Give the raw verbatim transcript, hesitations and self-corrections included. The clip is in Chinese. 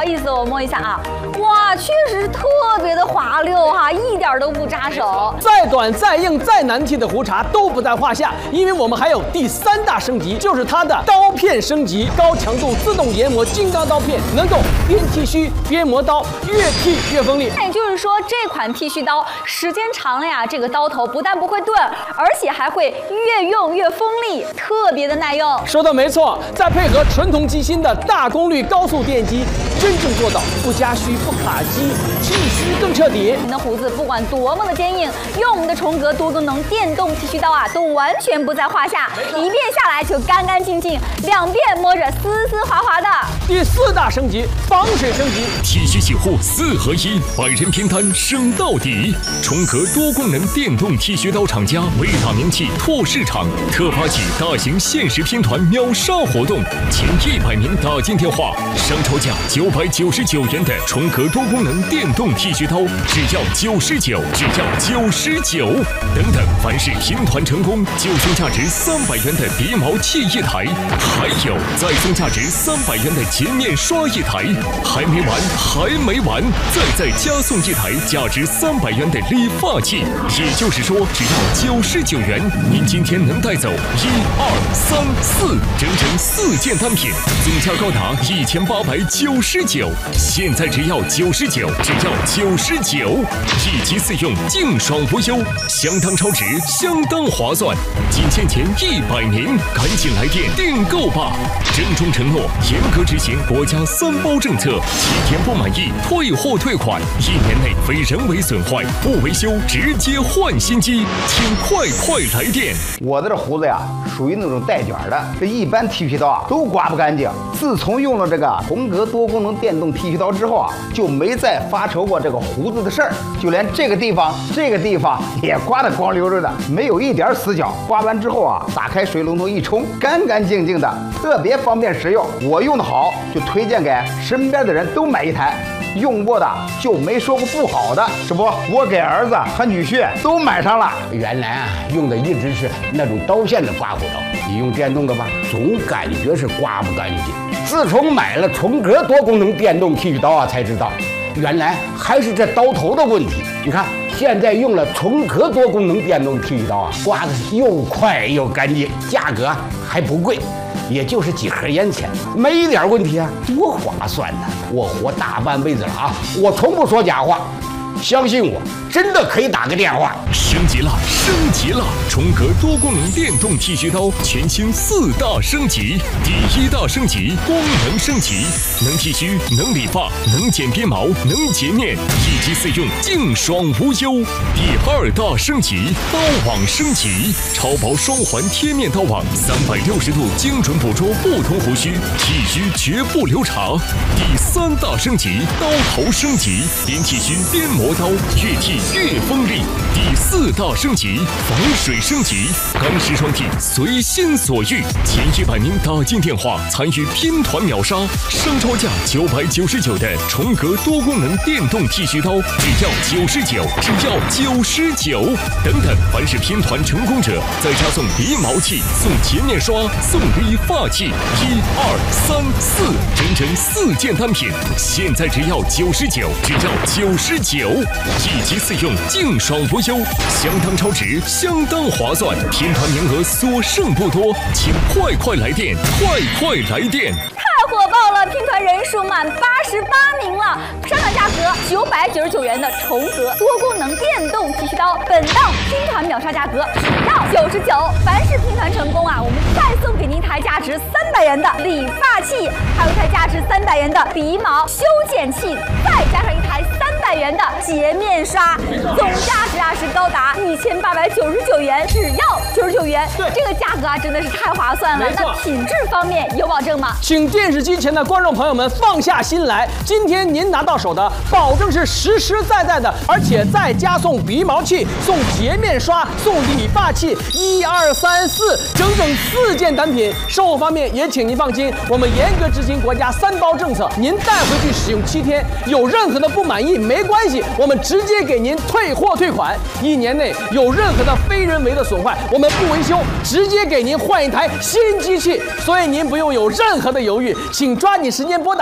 好意思，我摸一下啊，哇，确实是特别的滑溜哈，一点都不扎手。 再短、再硬、再难剃的胡茬都不在话下，因为我们还有第三大升级，就是它的刀片升级，高强度自动研磨金刚刀片，能够边剃须边磨刀，越剃越锋利。 那也就是说，这款剃须刀时间长了呀，这个刀头不但不会钝，而且还会越用越锋利，特别的耐用。 说的没错，再配合纯铜机芯的大功率高速电机，真正做到不加须、不卡机，剃须更彻底。 你的胡子不管多么的坚硬，用我们的重格多功能电动剃须刀啊，都完全不在话下，一遍下来就干干净净，两遍摸着丝丝滑滑的。 第四大升级，防水升级， 剃须洗护四合一，百人平摊升到底。重格多功能电动剃须刀厂家为打名气、拓市场，特发起大型限时拼团秒杀活动，前一百名打进电话，上超价九百九十九元的重格多功能电动剃须刀，只要九十九，只要九十九。等等，凡是拼团成功，就送价值三百元的鼻毛器一台，还有再送价值三百元的洁面刷一台。还没完，还没完，再再加送一台价值三百元的理发器。也就是说，只要九十九元，您今天能带走一二三四，整整四件单品，总价高达一千八百九十九。现在只要九十九，只要九十九，一机四用，净爽无忧，相当超值，相当划算。仅限前一百名，赶紧来电订购吧！郑重承诺，严格执行国家三包政策，七天不满意退货退款，一年内非人为损坏不维修直接换新机，请快快来电！ 我的这胡子呀，属于那种带卷的，这一般剃须刀啊都刮不干净。自从用了这个重格多功能电动剃须刀之后啊，就没再发愁过这个胡子的事儿，就连这个地方、这个地方也刮得光溜溜的，没有一点死角。刮完之后啊，打开水龙头一冲，干干净净的，特别方便实用。我用的好，就推荐给身边的人都买一台。用过的就没说过不好的，是不？我给儿子和女婿都买上了。 原来啊，用的一直是那种刀片的刮胡刀，你用电动的吧，总感觉是刮不干净。自从买了重格多功能电动剃须刀啊，才知道原来还是这刀头的问题。你看，现在用了重格多功能电动剃须刀啊，刮的是又快又干净，价格还不贵。也就是几盒烟钱，没一点问题啊，多划算呢！我活大半辈子了啊，我从不说假话，相信我，真的可以打个电话。 升级了，升级了！重格多功能电动剃须刀全新四大升级。第一大升级，功能升级，能剃须，能理发，能剪边毛，能洁面，一机四用，净爽无忧。第二大升级，刀网升级，超薄双环贴面刀网，三百六十度精准捕捉不同胡须，剃须绝不留长。第三大升级，刀头升级，边剃须边磨刀，越剃越锋利。第四大升级，防水升级，干湿双剃随心所欲。前一百名打进电话参与拼团秒杀，上超价九百九十九的重格多功能电动剃须刀，只要九十九，只要九十九。等等，凡是拼团成功者，再加送鼻毛器、送洁面刷、送理发器，一二三四，整整四件单品，现在只要九十九，只要九十九，一机四用，净爽无忧，相当超值，相当划算。拼团名额所剩不多，请快快来电，快快来电！ 太火爆了！拼团人数满八十八名了，上场价格九百九十九元的重格多功能电动剃须刀，本档拼团秒杀价格只要九十九。凡是拼团成功啊，我们再送给您一台价值三百元的理发器，还有一台价值三百元的鼻毛修剪器，再加上一台三百元的洁面刷，总价值啊是高达一千八百九十九元，只要九十九元。 对， 这个价格啊真的是太划算了。那品质方面有保证吗？ 请电视机前的观众朋友们放下心来，今天您拿到手的保证是实实在在的，而且再加送鼻毛器、送洁面刷、送理发器，一二三四，整整四件单品。售后方面也请您放心，我们严格执行国家三包政策，您带回去使用七天，有任何的不满意没关系，我们直接给您退货退款。一年内有任何的非人为的损坏，我们不维修，直接给您换一台新机器。所以您不用有任何的犹豫，请抓紧时间拨打